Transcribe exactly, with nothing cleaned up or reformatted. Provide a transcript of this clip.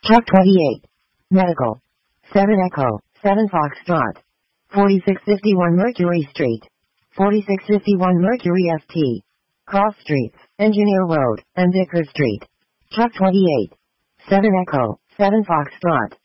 Truck twenty-eight. Medical. seven Echo, seven Foxtrot. forty-six fifty-one Mercury Street. forty-six fifty-one Mercury F T. Cross Streets, Engineer Road, and Vickers Street. Truck twenty-eight. seven Echo, seven Foxtrot.